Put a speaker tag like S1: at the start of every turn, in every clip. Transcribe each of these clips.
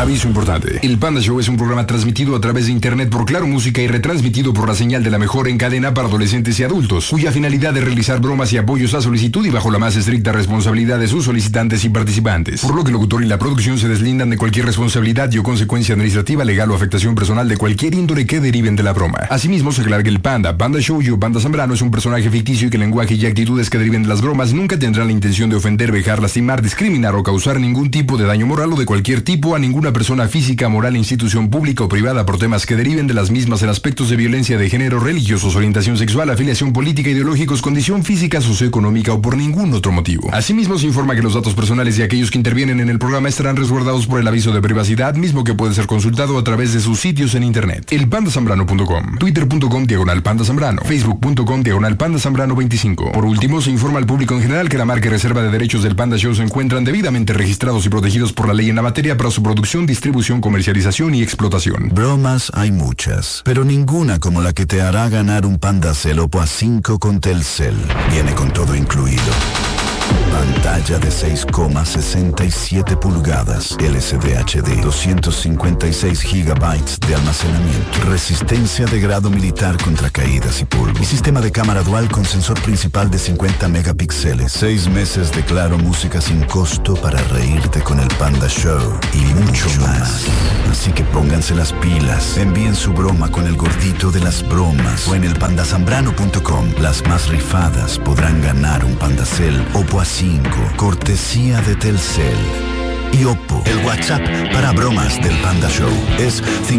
S1: Aviso importante. El Panda Show es un programa transmitido a través de internet por Claro Música y retransmitido por la señal de la mejor en cadena para adolescentes y adultos, cuya finalidad es realizar bromas y apoyos a solicitud y bajo la más estricta responsabilidad de sus solicitantes y participantes. Por lo que el locutor y la producción se deslindan de cualquier responsabilidad y o consecuencia administrativa, legal o afectación personal de cualquier índole que deriven de la broma. Asimismo, se aclara que el Panda Show y o Panda Zambrano es un personaje ficticio y que el lenguaje y actitudes que deriven de las bromas nunca tendrán la intención de ofender, vejar, lastimar, discriminar o causar ningún tipo de daño moral o de cualquier tipo a ninguna persona física, moral, institución pública o privada por temas que deriven de las mismas en aspectos de violencia de género, religiosos, orientación sexual, afiliación política, ideológicos, condición física, socioeconómica o por ningún otro motivo. Asimismo, se informa que los datos personales de aquellos que intervienen en el programa estarán resguardados por el aviso de privacidad, mismo que puede ser consultado a través de sus sitios en internet. Elpandasambrano.com, twitter.com/pandazambrano, facebook.com/pandazambrano25. Por último, se informa al público en general que la marca y reserva de derechos del Panda Show se encuentran debidamente registrados y protegidos por la ley en la materia para su producción, distribución, comercialización y explotación.
S2: Bromas hay muchas, pero ninguna como la que te hará ganar un Pandacel Oppo A5 con Telcel. Viene con todo incluido. Pantalla de 6,67 pulgadas, LCD HD, 256 GB de almacenamiento, resistencia de grado militar contra caídas y polvo, y sistema de cámara dual con sensor principal de 50 megapíxeles, 6 meses de Claro Música sin costo para reírte con el Panda Show y mucho más. Así que pónganse las pilas, envíen su broma con el gordito de las bromas o en elpandazambrano.com. Las más rifadas podrán ganar un Pandacel Oppo A5, cortesía de Telcel y Oppo. El WhatsApp para bromas del Panda Show es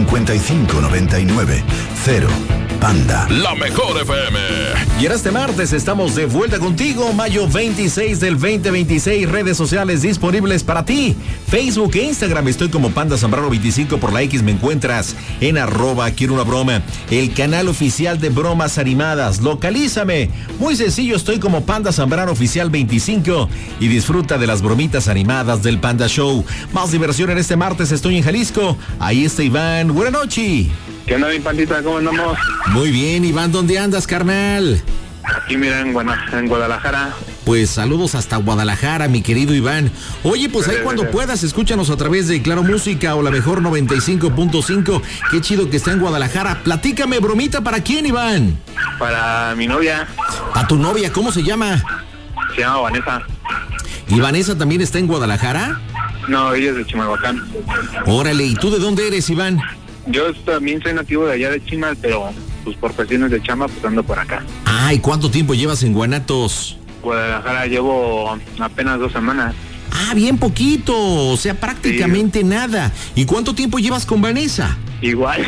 S2: 5599 0 Panda.
S3: La mejor FM.
S4: Y en este martes estamos de vuelta contigo, mayo 26 del 2026, redes sociales disponibles para ti, Facebook e Instagram, estoy como Panda Zambrano 25, por la X me encuentras en @quiero una broma, el canal oficial de bromas animadas, localízame, muy sencillo, estoy como Panda Zambrano oficial 25 y disfruta de las bromitas animadas del Panda Show. Más diversión en este martes, estoy en Jalisco, ahí está Iván, buenas noches.
S5: ¿Qué onda, mi pandita? ¿Cómo andamos?
S4: Muy bien, Iván, ¿dónde andas, carnal?
S5: Aquí, mira, en Guadalajara.
S4: Pues saludos hasta Guadalajara, mi querido Iván. Oye, pues ahí cuando puedas, escúchanos a través de Claro Música o la mejor 95.5. Qué chido que está en Guadalajara. Platícame, bromita, ¿para quién, Iván?
S5: Para mi novia.
S4: ¿A tu novia? ¿Cómo se llama?
S5: Se llama Vanessa.
S4: ¿Y Vanessa también está en Guadalajara?
S5: No, ella es de Chimalhuacán.
S4: Órale, ¿y tú de dónde eres, Iván?
S5: Yo también soy nativo de allá de Chimal, pero pues por cuestiones de chamba, pues ando por acá.
S4: Ah, ¿y cuánto tiempo llevas en Guanatos?
S5: Guadalajara llevo apenas 2 semanas.
S4: Ah, bien poquito, o sea, prácticamente sí. Nada. ¿Y cuánto tiempo llevas con Vanessa?
S5: Igual.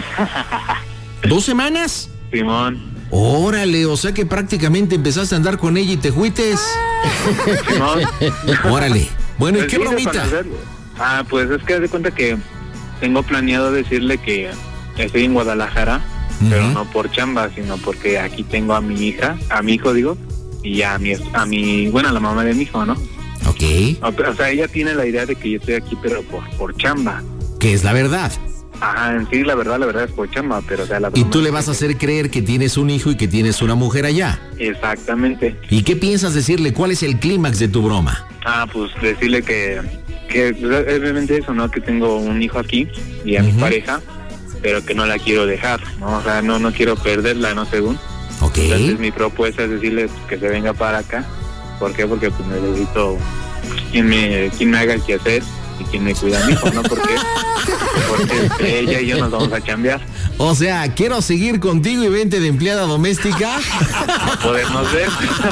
S4: 2 semanas.
S5: Simón.
S4: Órale, o sea que prácticamente empezaste a andar con ella y te juites.
S5: Simón.
S4: Órale. Bueno, ¿y qué bromita?
S5: Ah, pues es que haz de cuenta que tengo planeado decirle que estoy en Guadalajara, pero no por chamba, sino porque aquí tengo a mi hija, a mi hijo digo, y a mi, bueno, a la mamá de mi hijo, ¿no?
S4: Ok.
S5: O sea, ella tiene la idea de que yo estoy aquí, pero por chamba.
S4: ¿Qué es la verdad?
S5: Ajá, en sí, la verdad es por chamba, pero o sea, la
S4: Y tú le vas a hacer creer que tienes un hijo y que tienes una mujer allá.
S5: Exactamente.
S4: ¿Y qué piensas decirle? ¿Cuál es el clímax de tu broma?
S5: Ah, pues decirle que obviamente eso, ¿no? Que tengo un hijo aquí y a mi pareja, pero que no la quiero dejar, ¿no? O sea, no quiero perderla, ¿no? Según.
S4: Ok.
S5: Entonces mi propuesta es decirle pues, que se venga para acá. ¿Por qué? Porque pues necesito quien me haga el quehacer y quien me cuida a mi hijo, ¿no? Porque ella y yo nos vamos a chambear.
S4: O sea, quiero seguir contigo y vente de empleada doméstica.
S5: Podemos ver.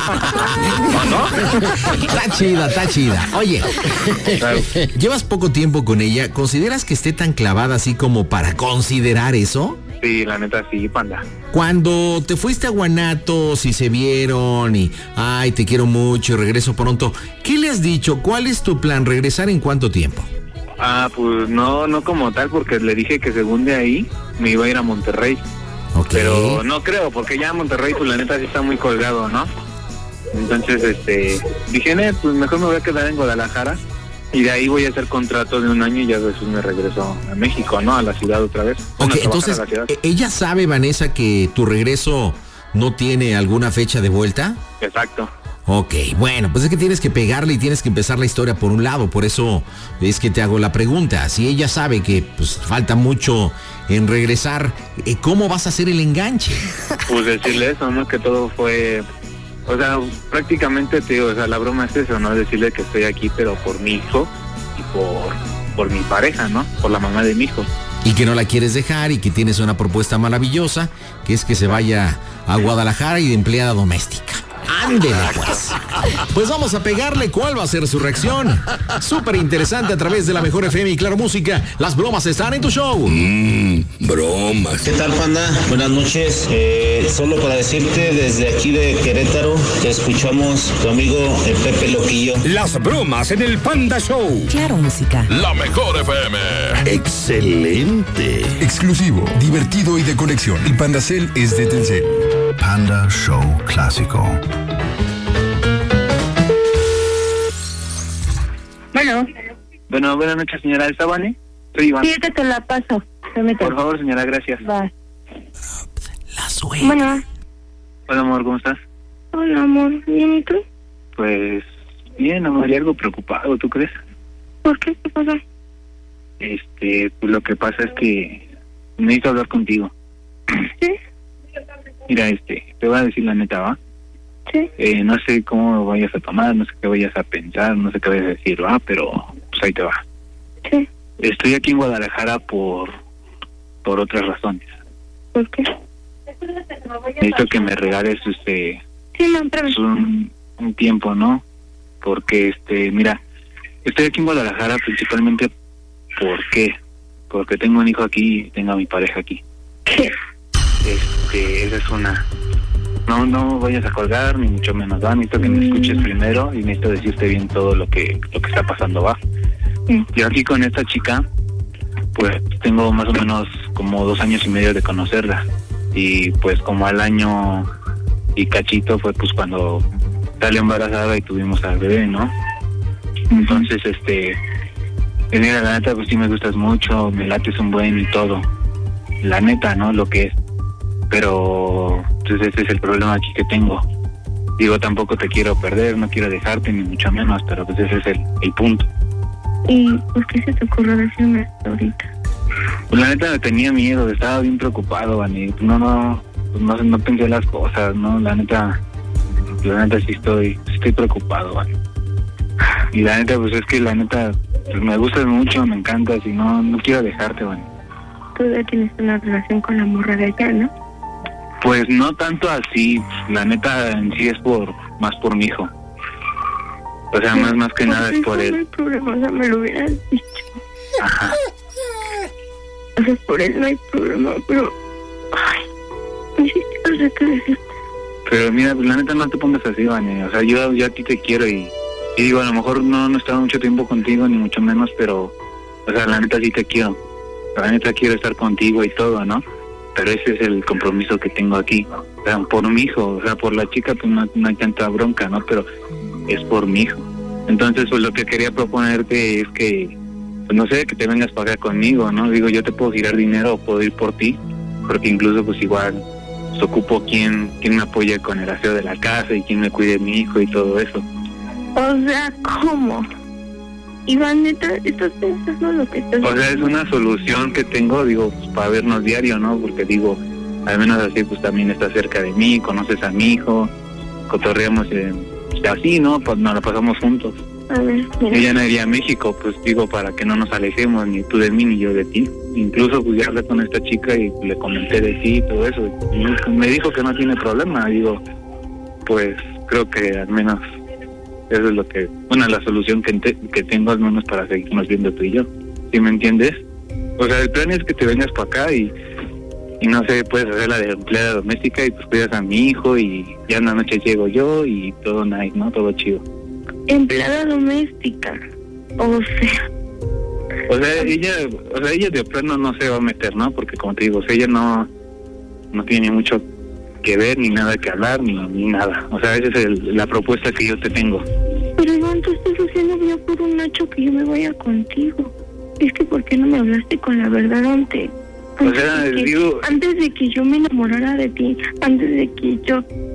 S5: ¿O no?
S4: Está chida. Oye, claro. Llevas poco tiempo con ella. ¿Consideras que esté tan clavada así como para considerar eso?
S5: Sí, la neta sí, panda.
S4: Cuando te fuiste a Guanatos y se vieron y ay, te quiero mucho y regreso pronto, ¿qué le has dicho? ¿Cuál es tu plan? ¿Regresar en cuánto tiempo?
S5: Ah, pues no como tal, porque le dije que según de ahí me iba a ir a Monterrey.
S4: Okay.
S5: Pero no creo, porque ya Monterrey, pues la neta sí está muy colgado, ¿no? Entonces, dije, pues mejor me voy a quedar en Guadalajara y de ahí voy a hacer contrato de 1 año y ya después me regreso a México, ¿no? A la ciudad otra vez.
S4: Ok, entonces, ¿ella sabe, Vanessa, que tu regreso no tiene alguna fecha de vuelta?
S5: Exacto.
S4: Ok, bueno, pues es que tienes que pegarle y tienes que empezar la historia por un lado, por eso es que te hago la pregunta. Si ella sabe que pues falta mucho en regresar, ¿cómo vas a hacer el enganche?
S5: Pues decirle eso, ¿no? Que todo fue... O sea, prácticamente te digo, o sea, la broma es eso, ¿no? Decirle que estoy aquí, pero por mi hijo y por mi pareja, ¿no? Por la mamá de mi hijo.
S4: Y que no la quieres dejar y que tienes una propuesta maravillosa, que es que se vaya a Guadalajara y de empleada doméstica. ¡Ándele, pues! Pues vamos a pegarle cuál va a ser su reacción. Súper interesante a través de la Mejor FM y Claro Música. Las bromas están en tu show.
S3: Bromas.
S6: ¿Qué tal, Panda? Buenas noches. Solo para decirte, desde aquí de Querétaro, te escuchamos tu amigo el Pepe Loquillo.
S3: Las bromas en el Panda Show.
S7: Claro Música.
S3: La Mejor FM.
S2: ¡Excelente!
S1: Exclusivo, divertido y de colección. El Pandacel es de Telcel.
S2: Panda Show Clásico.
S5: Bueno, buenas noches, señora. ¿Está Vane? Soy Iván.
S8: Sí, que te la paso. Permíteme.
S5: Por favor, señora, gracias.
S8: Va.
S4: La suegra.
S8: Bueno.
S5: Hola, amor, ¿cómo estás?
S8: Hola, amor. ¿Bien y tú?
S5: Pues bien, amor, y algo preocupado, ¿tú crees?
S8: ¿Por qué? ¿Qué pasó?
S5: Pues lo que pasa es que necesito hablar contigo.
S8: ¿Sí?
S5: Mira, te voy a decir la neta, ¿va?
S8: Sí.
S5: No sé cómo vayas a tomar, no sé qué vayas a pensar, no sé qué vayas a decir, ¿va? Pero pues ahí te va.
S8: Sí.
S5: Estoy aquí en Guadalajara por otras razones.
S8: ¿Por qué?
S5: Necesito que me regales
S8: Sí, man,
S5: un tiempo, ¿no? Porque mira, estoy aquí en Guadalajara principalmente porque tengo un hijo aquí y tengo a mi pareja aquí.
S8: ¿Qué?
S5: Esa es una. No vayas a colgar, ni mucho menos, ¿va? Necesito que me escuches primero y necesito decirte bien todo lo que está pasando, ¿va? Yo aquí con esta chica, pues tengo más o menos como 2 años y medio de conocerla. Y pues como al año y cachito fue pues cuando salió embarazada y tuvimos al bebé, ¿no? Entonces, mira, la neta, pues sí me gustas mucho, me lates un buen y todo. La neta, ¿no? Lo que es. Pero pues ese es el problema aquí que tengo. Digo, tampoco te quiero perder, no quiero dejarte ni mucho menos, pero pues ese es el punto.
S8: ¿Y por qué se te ocurrió decirme esto ahorita?
S5: Pues la neta tenía miedo, estaba bien preocupado, Vani. No pensé las cosas, ¿no? La neta sí estoy preocupado, Vani. Y la neta, pues es que la neta, pues me gustas mucho, me encantas y no quiero dejarte, Vani.
S8: Tú ya tienes una relación con la morra de allá, ¿no?
S5: Pues no tanto así, la neta en sí es más por mi hijo. O sea, más que nada es por él.
S8: No hay problema, o sea, me lo hubieras dicho.
S5: Ajá.
S8: O sea, por él no hay problema, pero... Ay, ni siquiera sé qué decirte.
S5: Pero mira, pues la neta no te pongas así, Vani. O sea, yo a ti te quiero y digo, a lo mejor no he estado mucho tiempo contigo, ni mucho menos, pero... O sea, la neta sí te quiero. La neta quiero estar contigo y todo, ¿no? Pero ese es el compromiso que tengo aquí. O sea, por mi hijo, o sea, por la chica pues no hay tanta bronca, ¿no? Pero es por mi hijo. Entonces, pues lo que quería proponerte es que, pues no sé, que te vengas para acá conmigo, ¿no? Digo, yo te puedo girar dinero o puedo ir por ti, porque incluso pues igual pues, ocupo quien me apoye con el aseo de la casa y quien me cuide de mi hijo y todo eso.
S8: O sea, ¿cómo? Iván, neta, ¿estás pensando lo que estás
S5: O sea, es una solución que tengo, digo, pues, para vernos diario, ¿no? Porque digo, al menos así, pues también estás cerca de mí, conoces a mi hijo, cotorreamos así, ¿no? Pues nos la pasamos juntos.
S8: A ver, mira.
S5: Ella no iría a México, pues digo, para que no nos alejemos, ni tú de mí, ni yo de ti. Incluso, pues ya hablé con esta chica y le comenté de ti y todo eso. Y me dijo que no tiene problema. Digo, pues creo que al menos eso es lo que... Bueno, la solución que tengo al menos para seguirnos viendo tú y yo. ¿Sí me entiendes? O sea, el plan es que te vengas para acá y no sé, puedes hacer la de empleada doméstica y pues cuidas a mi hijo y ya en la noche llego yo y todo nice, ¿no? Todo chido.
S8: Empleada doméstica. O sea,
S5: ella de plano no se va a meter, ¿no? Porque como te digo, o sea, ella no tiene mucho que ver, ni nada que hablar, ni nada. O sea, esa es la propuesta que yo te tengo.
S8: Pero Iván, tú estás haciendo ya por un hecho que yo me vaya contigo. Es que ¿por qué no me hablaste con la verdad antes?
S5: O sea, digo...
S8: Antes de que yo me enamorara de ti, antes de que yo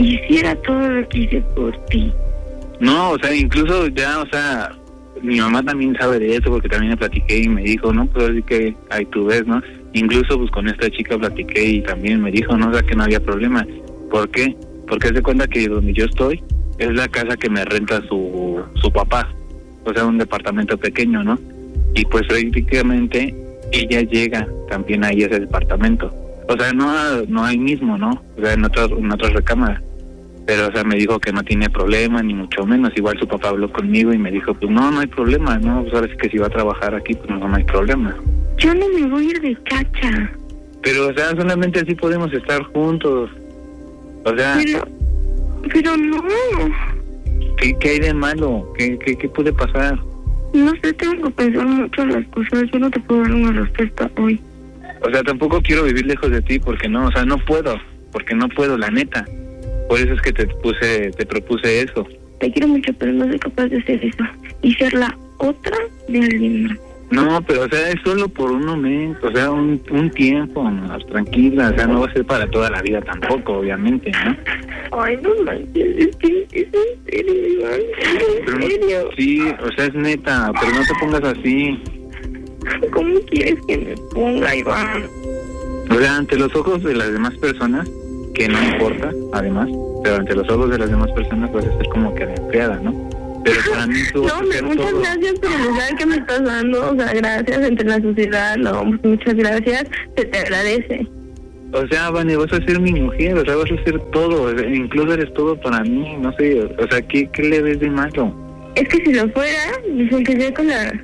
S8: hiciera todo lo que hice por ti.
S5: No, o sea, incluso ya, o sea, mi mamá también sabe de eso porque también le platiqué y me dijo, no, pues así que ahí tú ves, ¿no? Incluso pues con esta chica platiqué y también me dijo, no, o sea, que no había problema. ¿Por qué? Porque se cuenta que donde yo estoy es la casa que me renta su papá, o sea, un departamento pequeño, ¿no? Y pues prácticamente ella llega también ahí a ese departamento. O sea, no ahí mismo, ¿no? O sea, en otras recámaras. Pero, o sea, me dijo que no tiene problema, ni mucho menos. Igual su papá habló conmigo y me dijo, pues no hay problema, ¿no? Pues ahora sí que si va a trabajar aquí, pues no hay problema.
S8: Yo no me voy a ir de cacha.
S5: Pero, o sea, solamente así podemos estar juntos. O sea...
S8: Pero no.
S5: ¿Qué hay de malo? ¿Qué puede pasar?
S8: No sé, tengo que pensar mucho las cosas. Yo no te puedo dar una respuesta hoy.
S5: O sea, tampoco quiero vivir lejos de ti porque no, o sea, no puedo. Porque no puedo, la neta. Por eso es que te propuse eso.
S8: Te quiero mucho, pero no soy capaz de hacer eso. Y ser la otra de alguien más.
S5: No, pero o sea, es solo por un momento, o sea, un tiempo, ¿no? Tranquila, o sea, no va a ser para toda la vida tampoco, obviamente, ¿no?
S8: Ay, no manches, es en serio, Iván, en serio.
S5: Sí, o sea, es neta, pero no te pongas así.
S8: ¿Cómo quieres que me ponga, Iván?
S5: O sea, ante los ojos de las demás personas, que no importa, además, pero ante los ojos de las demás personas vas a ser como que de empleada, ¿no? Pero para mí tú vas a hacer
S8: muchas
S5: todo.
S8: Gracias por el lugar que me estás dando, o sea, gracias entre la sociedad, no, muchas gracias, se te agradece.
S5: O sea, Vane, vas a ser mi mujer, o sea, vas a ser todo, o sea, incluso eres todo para mí, no sé, o sea, ¿qué le ves de malo?
S8: Es que si lo fuera, aunque ya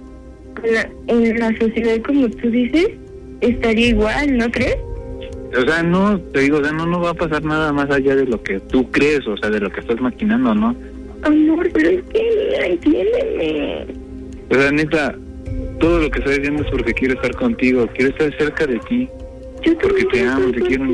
S8: en la sociedad, como tú dices, estaría igual, ¿no crees?
S5: O sea, no, te digo, o sea, no va a pasar nada más allá de lo que tú crees, o sea, de lo que estás maquinando, ¿no?
S8: Amor, pero es que, mira, entiéndeme.
S5: O sea, neta, todo lo que estoy diciendo es porque quiero estar contigo, quiero estar cerca de ti. Porque te amo, te quiero.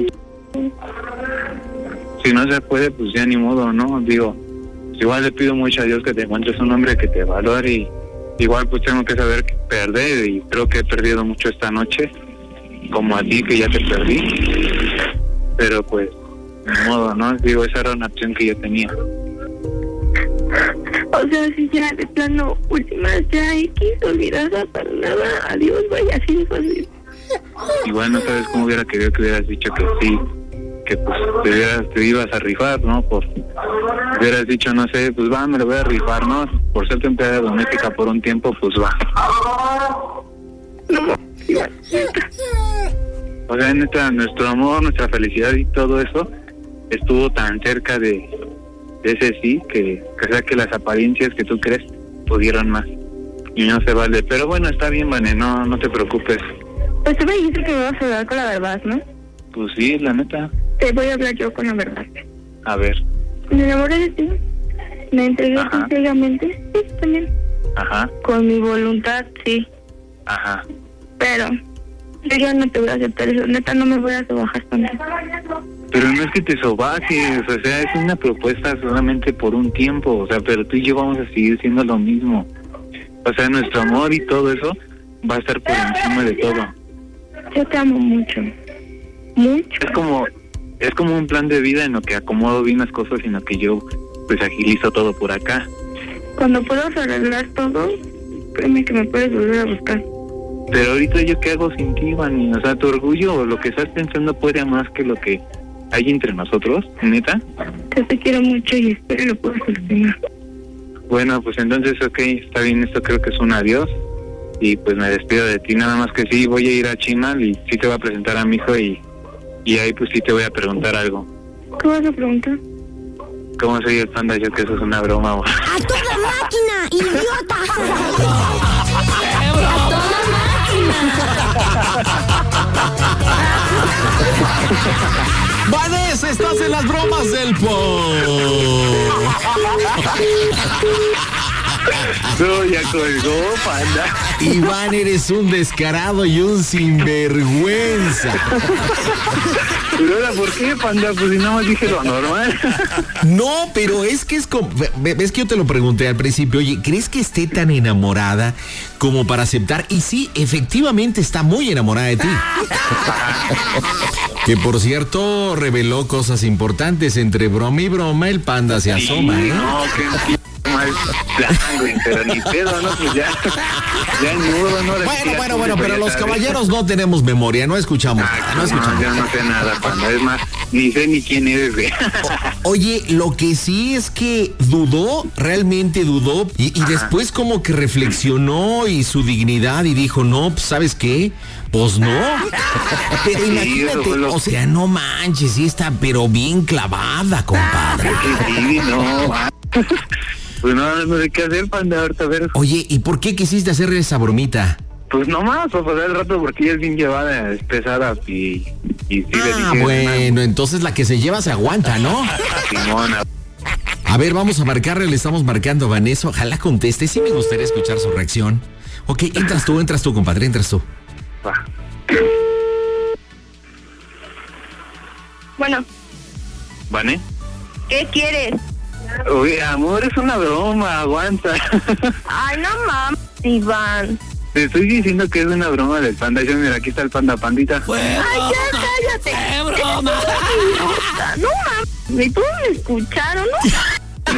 S5: Si no se puede, pues ya ni modo, ¿no? Digo, igual le pido mucho a Dios que te encuentres un hombre que te valore y igual pues tengo que saber perder y creo que he perdido mucho esta noche, como a ti que ya te perdí. Pero pues, ni modo, ¿no? Digo, esa era una opción que yo tenía.
S8: O sea, si ya de plano, últimas ya X, olvidada para nada, adiós, vaya, así de fácil.
S5: Igual no sabes cómo hubiera querido que hubieras dicho que sí, que pues te ibas a rifar, ¿no? Hubieras dicho, no sé, pues va, me lo voy a rifar, ¿no? Por ser tu empleada doméstica por un tiempo, pues va.
S8: No, Iván.
S5: O sea, neta, nuestro amor, nuestra felicidad y todo eso estuvo tan cerca de ese sí, que sea que las apariencias que tú crees pudieron más. Y no se vale. Pero bueno, está bien, Vane, no te preocupes.
S8: Pues tú me dijiste que me ibas a hablar con la verdad, ¿no?
S5: Pues sí, la neta.
S8: Te voy a hablar yo con la verdad.
S5: A ver.
S8: Me enamoré de ti. Me entregué ciegamente. Sí, también.
S5: Ajá.
S8: Con mi voluntad, sí.
S5: Ajá.
S8: Pero yo ya no te voy a aceptar eso. Neta, no me voy a sobajar contigo.
S5: Pero no es que te sobajes, o sea, es una propuesta solamente por un tiempo, o sea, pero tú y yo vamos a seguir siendo lo mismo. O sea, nuestro amor y todo eso va a estar por encima de todo.
S8: Yo te amo mucho. Mucho.
S5: Es como un plan de vida en lo que acomodo bien las cosas y en lo que yo pues agilizo todo por acá.
S8: Cuando puedas arreglar todo, créeme que me puedes volver a buscar.
S5: Pero ahorita yo qué hago sin ti, Vani, o sea, tu orgullo o lo que estás pensando puede más que lo que hay entre nosotros, ¿neta?
S8: Yo te quiero mucho y espero lo puedas solucionar.
S5: Bueno, pues entonces, ok, está bien, esto creo que es un adiós. Y pues me despido de ti, nada más que sí, voy a ir a Chimal y sí te voy a presentar a mi hijo y ahí pues sí te voy a preguntar algo.
S8: ¿Qué vas a preguntar?
S5: ¿Cómo soy el Panda? Yo que eso es una broma.
S7: ¡A toda máquina, idiota! ¡A toda máquina!
S4: Vanessa, estás en las bromas del
S5: No, ya colgó, Panda.
S4: Iván, eres un descarado y un sinvergüenza.
S5: Pero ahora, ¿por qué, Panda? Pues si nada más dije lo normal.
S4: No, pero es que es como... Ves que yo te lo pregunté al principio, oye, ¿crees que esté tan enamorada como para aceptar? Y sí, efectivamente está muy enamorada de ti. Que por cierto, reveló cosas importantes. Entre broma y broma, el Panda se asoma, ¿eh?
S5: No, que mal plan, güey, pero ni pedo, ¿no? Pues ya nudo, ¿no?
S4: Bueno, pero los caballeros no tenemos memoria, no escuchamos nada, no escuchamos.
S5: Yo no sé nada, Panda, es más, ni sé ni quién eres, güey.
S4: Oye, lo que sí es que dudó, realmente dudó, y después como que reflexionó y su dignidad y dijo, no, pues, ¿sabes qué? Pues no. Pero
S5: Sí,
S4: imagínate,
S5: lo...
S4: o sea, no manches, sí está, pero bien clavada, compadre.
S5: Sí, no, pues no sé qué hacer, Panda, ahorita a ver.
S4: Oye, ¿y por qué quisiste hacerle esa bromita?
S5: Pues nomás, para pasar el rato, porque ella es bien llevada, es pesada, y sí le dije...
S4: Bueno, entonces la que se lleva se aguanta, ¿no?
S5: Simona.
S4: A ver, vamos a marcarle, le estamos marcando a Vanessa, ojalá conteste, sí me gustaría escuchar su reacción. Ok, entras tú, compadre, entras tú.
S5: Va.
S8: Bueno,
S5: ¿Vane?
S8: ¿qué quieres?
S5: Uy, amor, es una broma, aguanta.
S8: Ay, no mames, Iván.
S5: Te estoy diciendo que es una broma del Panda. Yo, mira, aquí está el Panda Pandita.
S8: Ay, ya cállate. ¡Qué broma! No mames, ¿y todos me escucharon, no?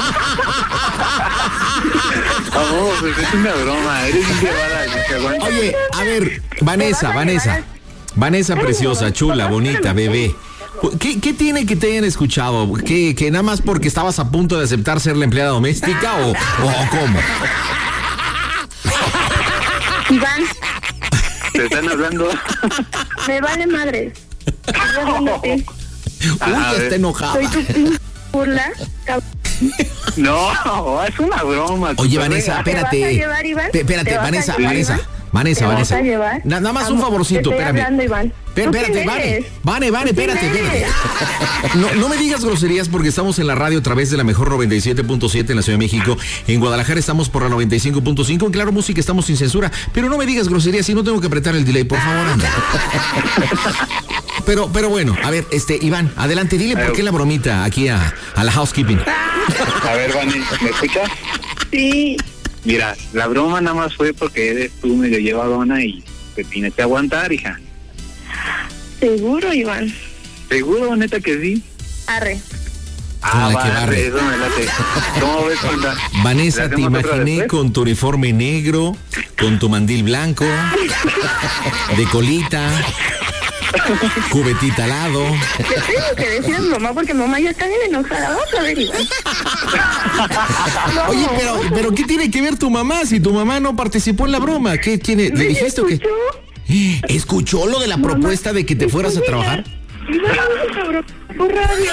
S5: Amor, pues es una broma, eres bien llevada.
S4: Oye, a ver, Vanessa preciosa, chula, bonita, bebé. ¿Qué tiene que te hayan escuchado? ¿Que nada más porque estabas a punto de aceptar ser la empleada doméstica o cómo?
S8: Iván,
S5: Te están hablando.
S8: me vale madre. Estoy hablando a ti.
S4: Uy, está enojada.
S8: Soy tu pinche burla, cabrón.
S5: No, es una broma.
S4: Oye, Vanessa,
S8: ¿Te vas a
S4: espérate.
S8: llevar, Iván?
S4: Espérate,
S8: ¿Te vas a
S4: Vanessa.
S8: ¿Te vas a llevar?
S4: Nada más un
S8: Amor,
S4: favorcito,
S8: te estoy
S4: espérame.
S8: hablando, Iván.
S4: Espérate, Vane, espérate. No me digas groserías porque estamos en la radio a través de la mejor 97.7 en la Ciudad de México. En Guadalajara estamos por la 95.5. En Claro Música estamos sin censura. Pero no me digas groserías si no tengo que apretar el delay, por favor, anda. Pero bueno, a ver, Iván, adelante, dile por qué la bromita aquí a la housekeeping.
S5: A ver, Vane, ¿me escuchas?
S8: Sí.
S5: Mira, la broma nada más fue porque eres tú medio llevadona y te tienes que aguantar, hija.
S8: ¿Seguro, Iván?
S5: ¿Seguro, neta que sí?
S8: Arre.
S4: Ah,
S5: va,
S4: que barre.
S5: eso me late. ¿Cómo ves, Panda?
S4: Vanessa,
S5: ¿Le
S4: te
S5: hacemos otra
S4: imaginé
S5: después?
S4: con tu uniforme negro, con tu mandil blanco, de colita, cubetita al lado.
S8: Te tengo que decir a mi mamá porque mamá ya está bien enojada. Vamos a ver, Iván.
S4: Oye, pero ¿qué tiene que ver tu mamá si tu mamá no participó en la broma? ¿Qué tiene? ¿Le dijiste que escuchó lo de la propuesta de que te fueras a trabajar?
S8: Por radio.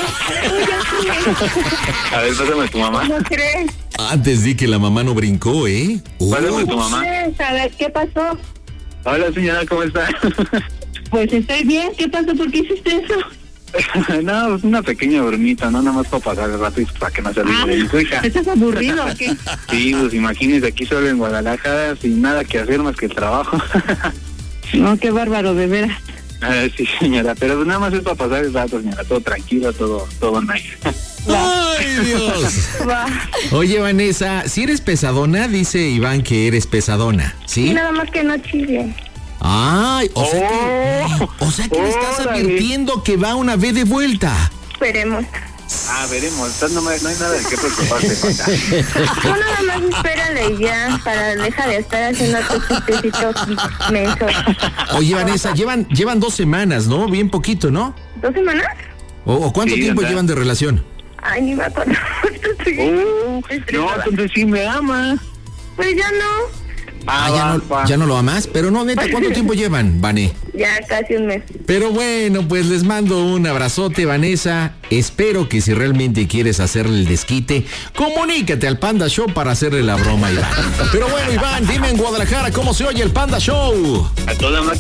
S5: A ver, pásame a tu mamá.
S8: ¿No crees?
S4: Antes di que la mamá no brincó, ¿eh?
S5: Pásame a tu mamá.
S8: A ver, ¿qué pasó?
S5: Hola, señora, ¿cómo está?
S8: Pues estoy bien. ¿Qué pasó? ¿Por qué hiciste eso?
S5: No, es una pequeña bromita, no nada más para pasar el rato y para que no se olvide de su hija.
S8: ¿Estás aburrido o qué?
S5: Sí, pues imagínese aquí solo en Guadalajara sin nada que hacer más que el trabajo.
S8: No, qué bárbaro, de veras.
S5: Sí, señora, pero nada más es para pasar el rato, señora, todo tranquilo, todo nice.
S4: ¡Ay, Dios!
S8: Va.
S4: Oye, Vanessa, si eres pesadona, dice Iván que eres pesadona, ¿sí?
S8: Y nada más que no chille.
S4: Ay, o sea que le estás
S5: órale.
S4: advirtiendo que va una vez de vuelta.
S8: Esperemos.
S5: Veremos, no hay nada de qué preocuparse.
S8: Tú nada más espérale y ya, para dejar de estar haciendo tus chistecitos mensos.
S4: Oye, Vanessa, llevan 2 semanas, ¿no? Bien poquito, ¿no?
S8: ¿2 semanas?
S4: ¿O cuánto
S5: Sí,
S4: tiempo
S5: anda.
S4: llevan de relación?
S8: Ay, ni me acuerdo. Estoy
S5: No,
S8: estresada.
S5: entonces sí me ama.
S8: Pues ya no.
S4: Ya no lo amas, pero no, neta, ¿cuánto tiempo llevan, Vané?
S8: Ya casi un mes.
S4: Pero bueno, pues les mando un abrazote, Vanessa. Espero que si realmente quieres hacerle el desquite, comunícate al Panda Show para hacerle la broma a Iván. Pero bueno, Iván, dime en Guadalajara cómo se oye el Panda Show.
S5: A toda